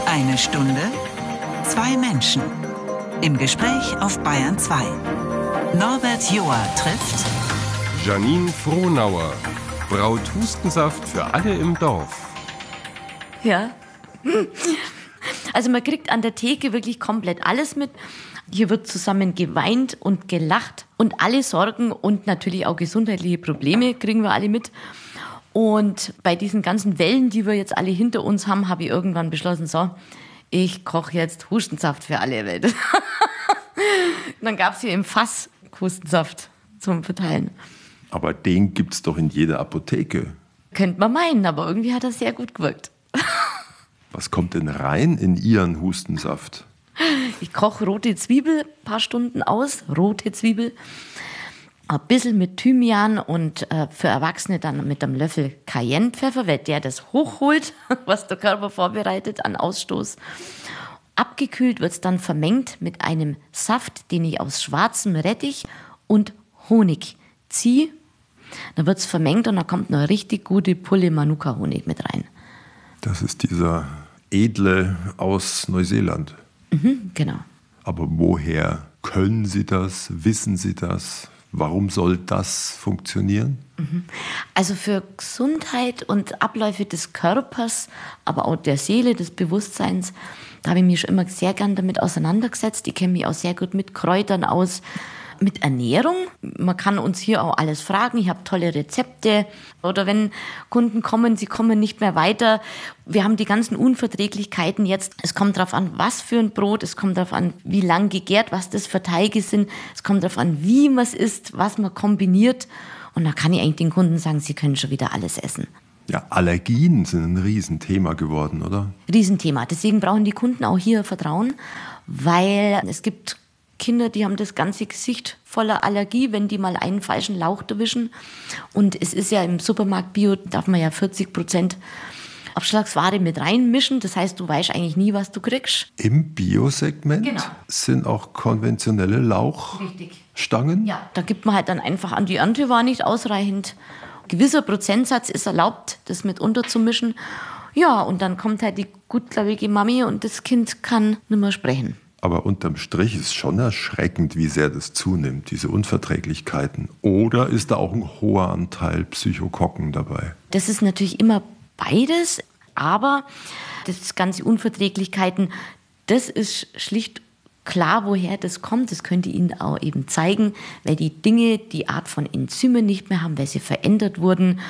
Eine Stunde, zwei Menschen. Im Gespräch auf Bayern 2. Norbert Joa trifft Janine Frohnauer, braut Hustensaft für alle im Dorf. Ja. Also man kriegt an der Theke wirklich komplett alles mit. Hier wird zusammen geweint und gelacht und alle Sorgen und natürlich auch gesundheitliche Probleme kriegen wir alle mit. Und bei diesen ganzen Wellen, die wir jetzt alle hinter uns haben, habe ich irgendwann beschlossen, so, ich koche jetzt Hustensaft für alle Welt. Und dann gab es hier im Fass Hustensaft zum Verteilen. Aber den gibt's doch in jeder Apotheke. Könnte man meinen, aber irgendwie hat das sehr gut gewirkt. Was kommt denn rein in Ihren Hustensaft? Ich koche rote Zwiebel ein paar Stunden aus, rote Zwiebel. Ein bisschen mit Thymian und für Erwachsene dann mit einem Löffel Cayennepfeffer, weil der das hochholt, was der Körper vorbereitet an Ausstoß. Abgekühlt wird es dann vermengt mit einem Saft, den ich aus schwarzem Rettich und Honig ziehe. Dann wird es vermengt und dann kommt noch eine richtig gute Pulle Manuka-Honig mit rein. Das ist dieser edle aus Neuseeland. Genau. Aber woher können Sie das? Wissen Sie das? Warum soll das funktionieren? Also für Gesundheit und Abläufe des Körpers, aber auch der Seele, des Bewusstseins, da habe ich mich schon immer sehr gern damit auseinandergesetzt. Ich kenne mich auch sehr gut mit Kräutern aus, mit Ernährung. Man kann uns hier auch alles fragen. Ich habe tolle Rezepte. Oder wenn Kunden kommen, sie kommen nicht mehr weiter. Wir haben die ganzen Unverträglichkeiten jetzt. Es kommt darauf an, was für ein Brot. Es kommt darauf an, wie lang gegärt, was das für Teige sind. Es kommt darauf an, wie man es isst, was man kombiniert. Und da kann ich eigentlich den Kunden sagen, sie können schon wieder alles essen. Ja, Allergien sind ein Riesenthema geworden, oder? Riesenthema. Deswegen brauchen die Kunden auch hier Vertrauen, weil es gibt Kinder, die haben das ganze Gesicht voller Allergie, wenn die mal einen falschen Lauch erwischen. Und es ist ja im Supermarkt Bio, darf man ja 40% Abschlagsware mit reinmischen. Das heißt, du weißt eigentlich nie, was du kriegst. Im Biosegment Genau. sind auch konventionelle Lauchstangen? Ja, da gibt man halt dann einfach an, die Ernte war nicht ausreichend. Ein gewisser Prozentsatz ist erlaubt, das mit unterzumischen. Ja, und dann kommt halt die gutgläubige Mami und das Kind kann nicht mehr sprechen. Aber unterm Strich ist schon erschreckend, wie sehr das zunimmt, diese Unverträglichkeiten. Oder ist da auch ein hoher Anteil Psychokokken dabei? Das ist natürlich immer beides, aber das ganze Unverträglichkeiten, das ist schlicht klar, woher das kommt. Das könnte ich Ihnen auch eben zeigen, weil die Dinge die Art von Enzymen nicht mehr haben, weil sie verändert wurden,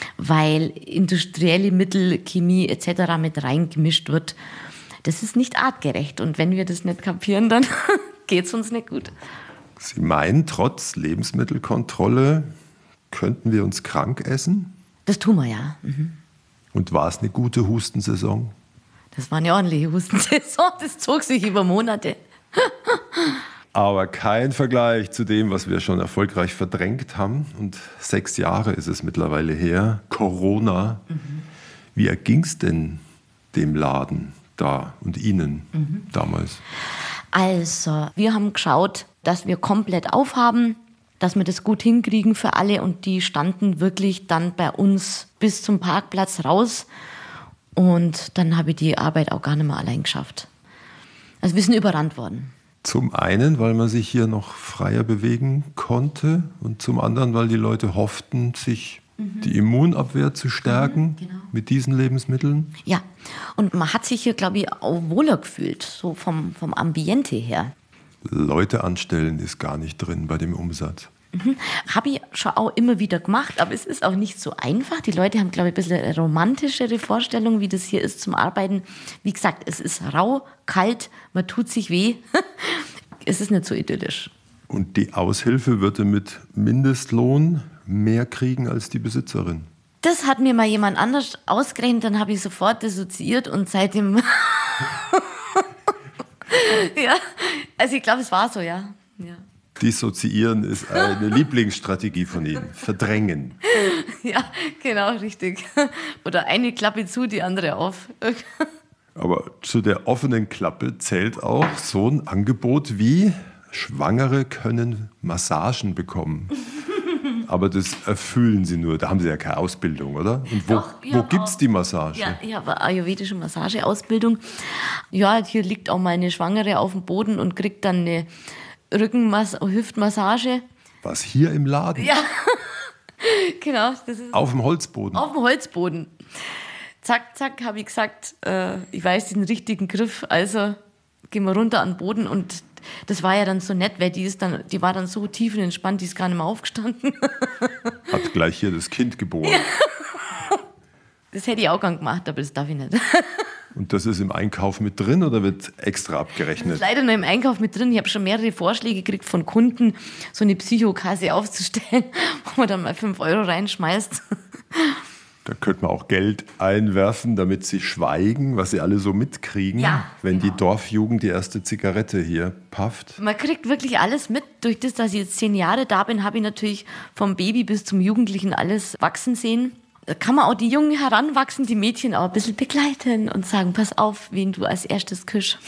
weil industrielle Mittel, Chemie etc. mit reingemischt wird. Das ist nicht artgerecht. Und wenn wir das nicht kapieren, dann geht es uns nicht gut. Sie meinen, trotz Lebensmittelkontrolle könnten wir uns krank essen? Das tun wir, ja. Und war es eine gute Hustensaison? Das war eine ordentliche Hustensaison. Das zog sich über Monate. Aber kein Vergleich zu dem, was wir schon erfolgreich verdrängt haben. Und 6 Jahre ist es mittlerweile her. Corona. Wie erging es denn dem Laden da und Ihnen damals? Also, wir haben geschaut, dass wir komplett aufhaben, dass wir das gut hinkriegen für alle. Und die standen wirklich dann bei uns bis zum Parkplatz raus. Und dann habe ich die Arbeit auch gar nicht mehr allein geschafft. Also wir sind überrannt worden. Zum einen, weil man sich hier noch freier bewegen konnte und zum anderen, weil die Leute hofften, sich die Immunabwehr zu stärken mit diesen Lebensmitteln. Ja, und man hat sich hier, glaube ich, auch wohler gefühlt, so vom Ambiente her. Leute anstellen ist gar nicht drin bei dem Umsatz. Habe ich schon auch immer wieder gemacht, aber es ist auch nicht so einfach. Die Leute haben, glaube ich, ein bisschen eine romantischere Vorstellung, wie das hier ist zum Arbeiten. Wie gesagt, es ist rau, kalt, man tut sich weh. Es ist nicht so idyllisch. Und die Aushilfe würde mit Mindestlohn mehr kriegen als die Besitzerin. Das hat mir mal jemand anders ausgerechnet, dann habe ich sofort dissoziiert und seitdem... Ja, also ich glaube, es war so, ja. Dissoziieren ist eine Lieblingsstrategie von Ihnen. Verdrängen. Ja, genau, richtig. Oder eine Klappe zu, die andere auf. Aber zu der offenen Klappe zählt auch so ein Angebot wie Schwangere können Massagen bekommen. Aber das erfüllen Sie nur, da haben Sie ja keine Ausbildung, oder? Und wo gibt es die Massage? Ja, ich habe eine ayurvedische Massageausbildung. Ja, hier liegt auch meine Schwangere auf dem Boden und kriegt dann eine Hüftmassage. Was, hier im Laden? Ja, genau. Das ist Auf dem Holzboden? Auf dem Holzboden. Zack, zack, habe ich gesagt, ich weiß den richtigen Griff, also gehen wir runter an den Boden. Und das war ja dann so nett, weil die war dann so tiefenentspannt, die ist gar nicht mehr aufgestanden. Hat gleich hier das Kind geboren. Ja. Das hätte ich auch gern gemacht, aber das darf ich nicht. Und das ist im Einkauf mit drin oder wird extra Das abgerechnet? ist leider nur im Einkauf mit drin. Ich habe schon mehrere Vorschläge gekriegt von Kunden, so eine Psychokasse aufzustellen, wo man dann mal 5 Euro reinschmeißt. Da könnte man auch Geld einwerfen, damit sie schweigen, was sie alle so mitkriegen, Ja, wenn genau. die Dorfjugend die erste Zigarette hier pafft. Man kriegt wirklich alles mit. Durch das, dass ich jetzt 10 Jahre da bin, habe ich natürlich vom Baby bis zum Jugendlichen alles wachsen sehen. Da kann man auch die Jungen heranwachsen, die Mädchen auch ein bisschen begleiten und sagen, pass auf, wen du als erstes küsst.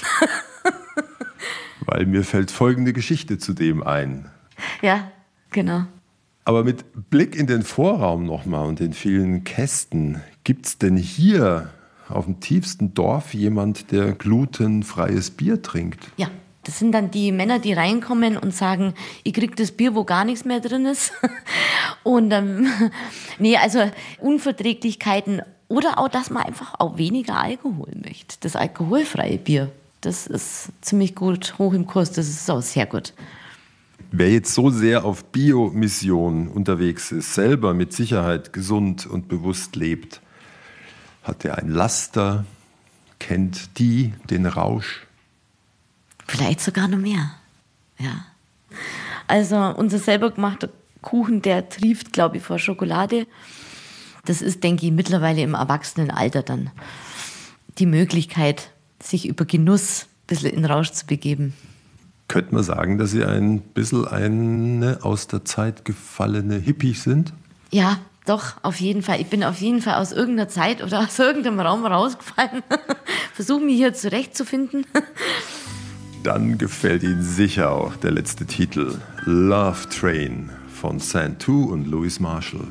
Weil mir fällt folgende Geschichte zu dem ein. Ja, genau. Aber mit Blick in den Vorraum nochmal und den vielen Kästen, gibt es denn hier auf dem tiefsten Dorf jemand, der glutenfreies Bier trinkt? Ja, das sind dann die Männer, die reinkommen und sagen, ich krieg das Bier, wo gar nichts mehr drin ist. Und also Unverträglichkeiten oder auch, dass man einfach auch weniger Alkohol möchte. Das alkoholfreie Bier, das ist ziemlich gut hoch im Kurs, das ist auch sehr gut. Wer jetzt so sehr auf Bio-Mission unterwegs ist, selber mit Sicherheit gesund und bewusst lebt, hat er ein Laster, kennt den Rausch? Vielleicht sogar noch mehr, ja. Also unser selber gemachter Kuchen, der trieft, glaube ich, vor Schokolade. Das ist, denke ich, mittlerweile im Erwachsenenalter dann die Möglichkeit, sich über Genuss ein bisschen in den Rausch zu begeben. Könnte man sagen, dass Sie ein bisschen eine aus der Zeit gefallene Hippie sind? Ja, doch, auf jeden Fall. Ich bin auf jeden Fall aus irgendeiner Zeit oder aus irgendeinem Raum rausgefallen. Versuche mich hier zurechtzufinden. Dann gefällt Ihnen sicher auch der letzte Titel, Love Train von Santu und Louis Marshall.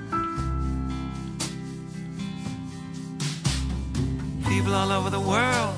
People all over the world